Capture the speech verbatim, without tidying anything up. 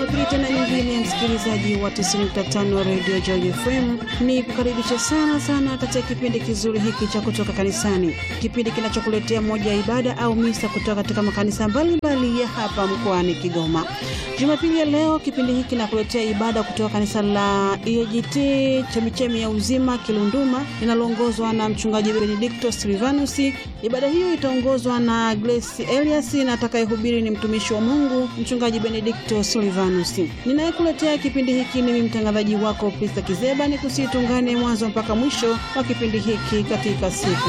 Pili tena nyingine msikilizaji wa tisini nukta tano Radio Joy F M, ni kukaribisha sana sana katika kipindi kizuri hiki cha kutoka kanisani. Kipindi kinachokuletea moja ibada au misa kutoka katika makanisa mbalimbali ya hapa mkoani Kigoma. Jumapili ya leo kipindi hiki kinakuletea ibada kutoka kanisa la E A G T Chemichemi ya Uzima Kilunduma, linaloongozwa na mchungaji Benedicto Silvanus. Ibada hiyo itaongozwa na Grace Elias na atakayehubiri ni mtumishi wa Mungu mchungaji Benedicto Silvanus. Ninayekuletea kipindi hiki ni mtangazaji wako Pista Kizeba, ni kusitungane mwanzo mpaka mwisho wa kipindi hiki katika siku